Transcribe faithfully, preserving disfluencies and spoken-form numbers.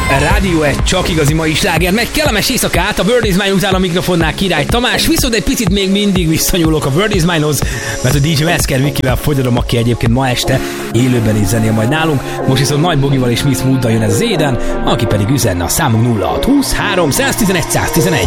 Rádió egy csak igazi mai sláger, meg kellemes éjszakát, a World is Mine után a mikrofonnál Király Tamás, viszont egy picit még mindig visszanyúlok a World is Mine-hoz, mert a dé jé Veszker Vikivel fogyadom, aki egyébként ma este élőben is zenél majd nálunk, most viszont Nagy Bogival és Miss Mooddal jön ez az éden, aki pedig üzenne a számunk nulla hat húsz három száztizenegy száztizenegy.